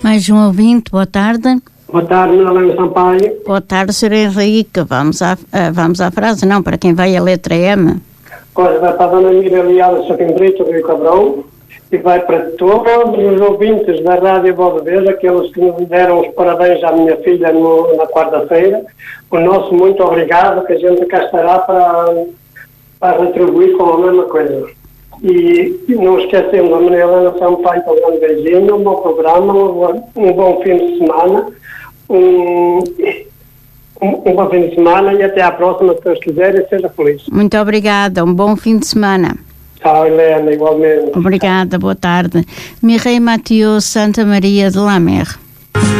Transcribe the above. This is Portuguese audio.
Mais um ouvinte, boa tarde. Boa tarde, Helena Sampaio. Boa tarde, Sr. Henrique. Vamos à frase, não, para quem vai a letra M. Olha, vai para a dona Mira Leal de Sacim Brito, Rio Cabrão, e vai para todos os ouvintes da Rádio Baldevez, aqueles que nos deram os parabéns à minha filha na quarta-feira. O nosso muito obrigado, que a gente cá estará para retribuir com a mesma coisa. E não esquecendo a Maria Helena Sampaio, um grande beijinho, um bom programa, um bom fim de semana, um bom fim de semana e até à próxima, se Deus quiser, e seja feliz. Muito obrigada, um bom fim de semana. Tchau, Helena, igualmente. Obrigada, boa tarde. Mireille Mateus, Santa Maria de Lamer.